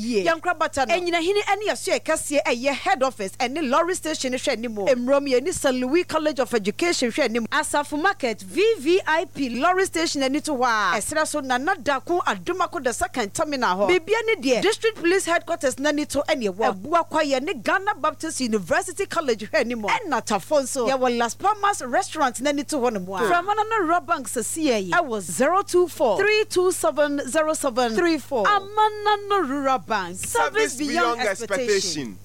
ye yankra bata no enyina hini ene yaso ekase eye head office ene lorry station hwe animo emrom ye ni St. Louis College of Education hwe animo Asafu Market VVIP lorry station ene to wa esra so nana dako adomako the second terminal ho bibia ne de district police headquarters na ni to ene wo abua kwaye ne Ghana Baptist University College hwe animo ena tafonso ya Las Palmas restaurant na ni to ho no mo from another rob bank sasiye I was 024-327-0734 Amana no rural bank service beyond expectation.